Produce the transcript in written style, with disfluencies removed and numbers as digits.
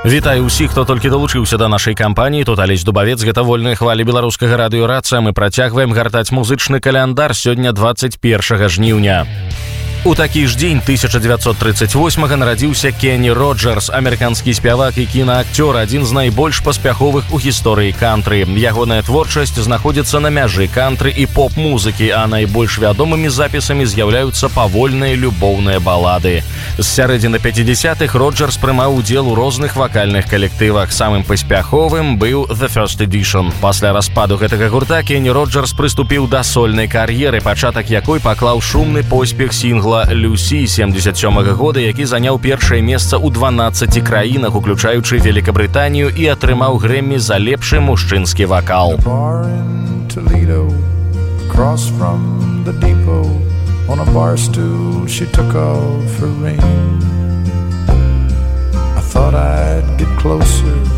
Вітаю ўсіх, хто толькі далучыўся да нашай кампаніі. Тут Алесь Дубавец, гэта вольныя хвалі беларускага радыёрацыя. Мы працягваем гартаць музычны каляндар. Сёння 21 жніўня. У такі ж дзень 1938-га нарадзіўся Кенні Роджерс, амерыканскі спявак і кінаакцёр, адзін з найбольш паспяховых у гісторыі кантры. Ягоная творчасць знаходзіцца на мяжы кантры і поп-музыкі, а найбольш вядомымі запісамі з'яўляюцца павольныя любоўныя балады. З сярэдзіны 50-х Роджерс прымаў удзел у розных вакальных калектывах. Самым паспяховым быў The First Edition. Пасля распаду гэтага гурта Кенні Роджерс прыступіў да сольнай кар'еры, пачатак якой паклаў шумны поспех сінгла «Люсі» 77-го года, які заняў першае месца ў 12 краінах, уключаючы Великабрытанію, і атрымаў Грэммі за лепшы мужчынскі вакал. I thought I'd get closer